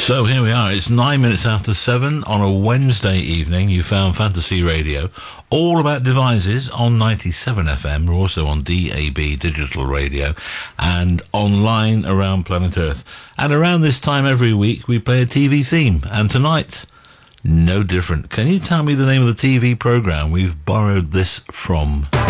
So here we are. It's 9 minutes after 7 on a Wednesday evening. You found Fantasy Radio, all about devices on 97 FM. We're also on DAB digital radio and online around planet Earth. And around this time every week we play a TV theme. And tonight, no different. Can you tell me the name of the TV program we've borrowed this from?